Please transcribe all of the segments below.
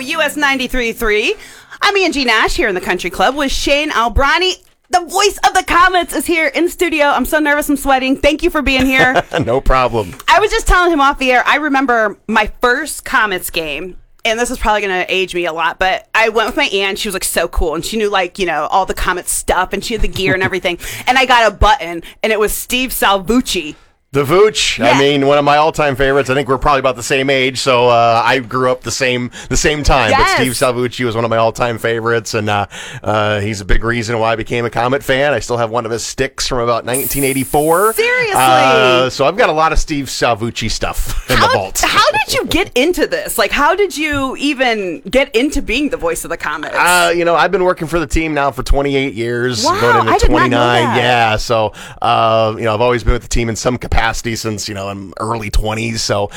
US 93.3. I'm Angie Nash here in the Country Club with Shane Albrani. The voice of the Comets is here in studio. I'm so nervous, I'm sweating. Thank you for being here. No problem. I was just telling him off the air, I remember my first Comets game, and this is probably going to age me a lot, but I went with my aunt. She was like so cool, and she knew all the Comets stuff, and she had the gear and everything. And I got a button, and it was Steve Salvucci. The Vooch, Yeah. I mean, one of my all-time favorites. I think we're probably about the same age, so I grew up the same time. Yes. But Steve Salvucci was one of my all-time favorites, and he's a big reason why I became a Comet fan. I still have one of his sticks from about 1984. Seriously? So I've got a lot of Steve Salvucci stuff in the vault. How did you get into this? Like, how did you even get into being the voice of the Comets? I've been working for the team now for 28 years. Wow, going into I did not know 29. that. Yeah, so I've always been with the team in some capacity since I'm early 20s. So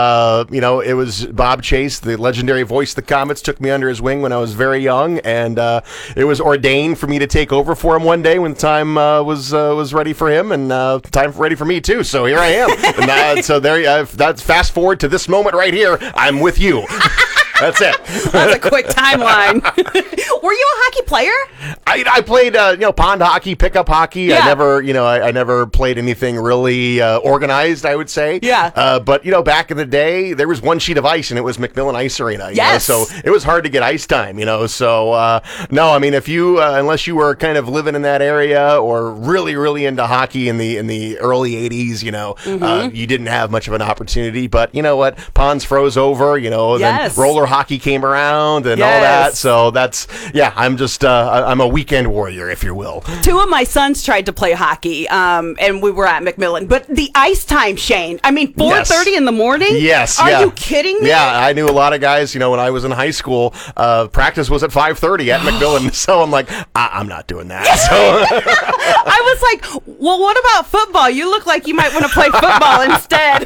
it was Bob Chase, the legendary voice of the Comets, took me under his wing when I was very young, and it was ordained for me to take over for him one day when time was ready for him, and time ready for me too. So here I am. And so that's fast forward to this moment right here. I'm with you. That's it. That's a quick timeline. Were you a hockey player? I played, pond hockey, pickup hockey. Yeah. I never played anything really organized, I would say. Yeah. But back in the day, there was one sheet of ice, and it was McMillan Ice Arena. Yes. So it was hard to get ice time. So no, I mean, if you unless you were kind of living in that area or really, really into hockey in the early '80s, you didn't have much of an opportunity. But you know what? Ponds froze over. Yes. Then roller hockey came around and Yes. all that. So I'm just I'm a weekend warrior, if you will. Two of my sons tried to play hockey, and we were at McMillan. But the ice time, Shane, 4:30 in the morning? Yes. Are you kidding me? Yeah, I knew a lot of guys, when I was in high school, practice was at 5:30 at McMillan. So I'm like, I'm not doing that. So I was like, well, what about football? You look like you might want to play football instead.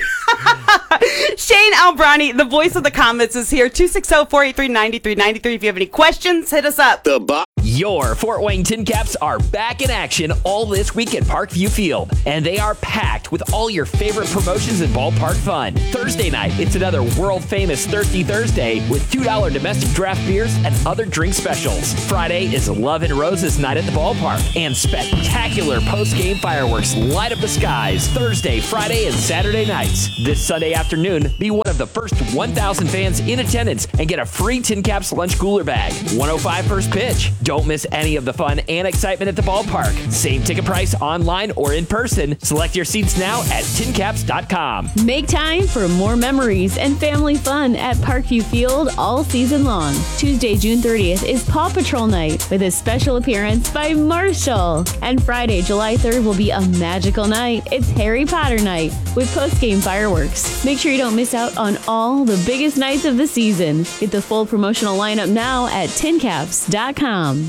Shane Albrani, the voice of the Comets, is here. 260-483-9393. If you have any questions, hit us up. Your Fort Wayne Tin Caps are back in action all this week at Parkview Field, and they are packed with all your favorite promotions and ballpark fun. Thursday night, it's another world-famous Thirsty Thursday with $2 domestic draft beers and other drink specials. Friday is Love and Roses night at the ballpark, and spectacular post-game fireworks light up the skies Thursday, Friday, and Saturday nights. This Sunday afternoon, be one of the first 1,000 fans in attendance and get a free Tin Caps lunch cooler bag. 105 first pitch. Don't miss any of the fun and excitement at the ballpark. Same ticket price online or in person. Select your seats now at tincaps.com. Make time for more memories and family fun at Parkview Field all season long. Tuesday, June 30th is Paw Patrol Night with a special appearance by Marshall. And Friday, July 3rd will be a magical night. It's Harry Potter Night with post-game fireworks. Make sure you don't miss out on all the biggest nights of the season. Get the full promotional lineup now at tincaps.com.